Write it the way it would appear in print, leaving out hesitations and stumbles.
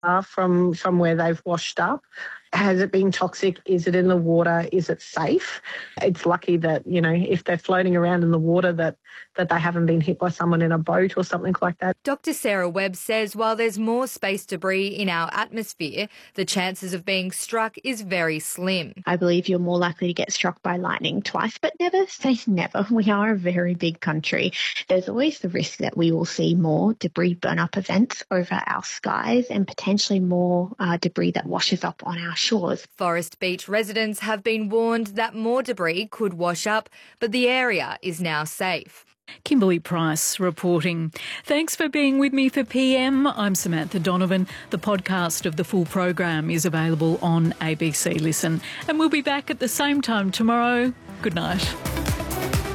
from where they've washed up. Has it been toxic? Is it in the water? Is it safe? It's lucky that, if they're floating around in the water that they haven't been hit by someone in a boat or something like that. Dr. Sarah Webb says while there's more space debris in our atmosphere, the chances of being struck is very slim. I believe you're more likely to get struck by lightning twice, but never say never. We are a very big country. There's always the risk that we will see more debris burn-up events over our skies and potentially more debris that washes up on our shores. Forest Beach residents have been warned that more debris could wash up, but the area is now safe. Kimberly Price reporting. Thanks for being with me for PM. I'm Samantha Donovan. The podcast of the full program is available on ABC Listen. And we'll be back at the same time tomorrow. Good night.